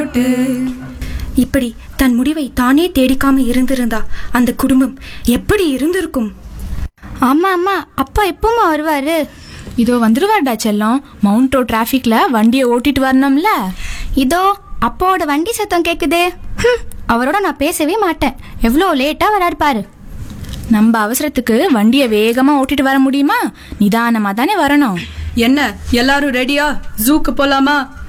போட்டு. இப்படி தன் முடிவை தானே தேடிக்காம இருந்திருந்தா அந்த குடும்பம் எப்படி இருந்திருக்கும்? ஆமா ஆமா, அப்பா எப்பமா வருவாரு? இதோ வந்துருவாடா செல்லம். மவுண்ட் ரோட் டிராஃபிக்ல வண்டியை ஓட்டிட்டு வரணும்ல. இதோ அப்பாவோட வண்டி சத்தம் கேக்குதே. அவரோட நான் பேசவே மாட்டேன். எவ்வளோ லேட்டா வராரு பாரு. நம்ம அவசரத்துக்கு வண்டியை வேகமா ஓட்டிட்டு வர முடியுமா? நிதானமா தானே வரணும். என்ன எல்லாரும் ரெடியா? ஜூக்கு போலாமா?